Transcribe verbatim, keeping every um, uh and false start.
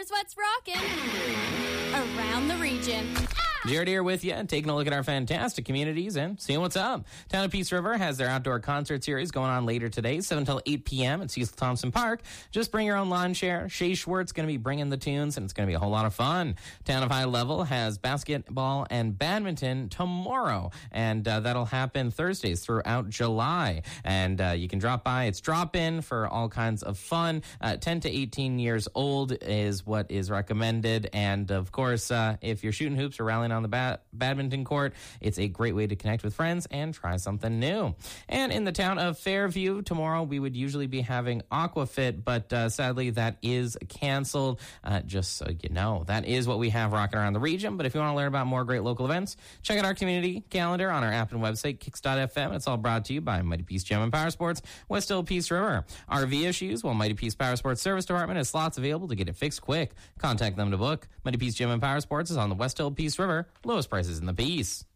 Here's what's rocking around the region. Jared here with you and taking a look at our fantastic communities and seeing what's up. Town of Peace River has their outdoor concert series going on later today, seven till eight p.m. at Cecil Thompson Park. Just bring your own lawn chair. Shay Schwartz going to be bringing the tunes, and it's going to be a whole lot of fun. Town of High Level has basketball and badminton tomorrow, and uh, that'll happen Thursdays throughout July. And uh, you can drop by. It's drop-in for all kinds of fun. Uh, ten to eighteen years old is what is recommended. And, of course, uh, if you're shooting hoops or rallying on the ba- badminton court, it's a great way to connect with friends and try something new. And in the town of Fairview, tomorrow we would usually be having Aquafit, but uh, sadly that is canceled. Uh, just so you know, that is what we have rocking around the region. But if you want to learn about more great local events, check out our community calendar on our app and website, kicks dot f m. It's all brought to you by Mighty Peace Gym and Power Sports, West Hill Peace River. R V issues? Well, Mighty Peace Power Sports Service Department has slots available to get it fixed quick. Contact them to book. Mighty Peace Gym and Power Sports is on the West Hill Peace River. Lowest prices in the Peace.